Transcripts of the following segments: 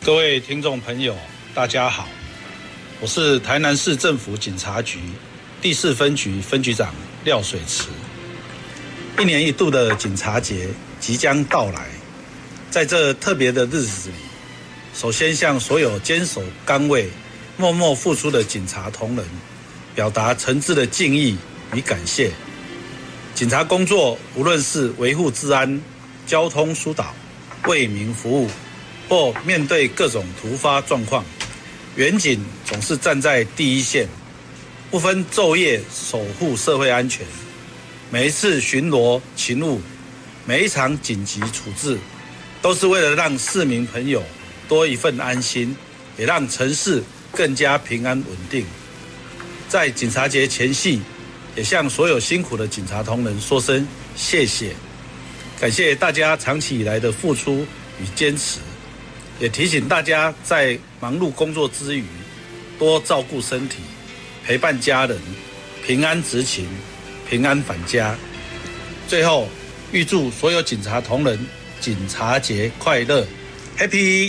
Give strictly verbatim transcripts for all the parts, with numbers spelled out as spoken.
各位听众朋友，大家好，我是台南市政府警察局第四分局分局长廖水池。一年一度的警察节即将到来，在这特别的日子里，首先向所有坚守岗位、默默付出的警察同仁，表达诚挚的敬意与感谢。警察工作无论是维护治安、交通疏导、为民服务，或面对各种突发状况，员警总是站在第一线，不分昼夜守护社会安全。每一次巡逻勤务，每一场紧急处置，都是为了让市民朋友多一份安心，也让城市更加平安稳定。在警察节前夕，也向所有辛苦的警察同仁说声谢谢，感谢大家长期以来的付出与坚持，也提醒大家在忙碌工作之余，多照顾身体，陪伴家人，平安执勤，平安返家。最后，预祝所有警察同仁警察节快乐 ，Happy！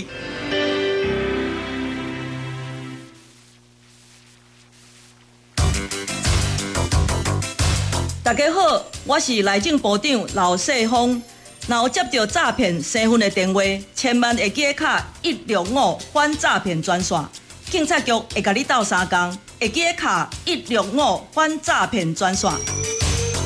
大家好，我是内政部长刘世峰。若有接到诈骗身份的电话，千万会记卡一六五反诈骗专线，警察局会甲你斗相共，会记卡一六五反诈骗专线。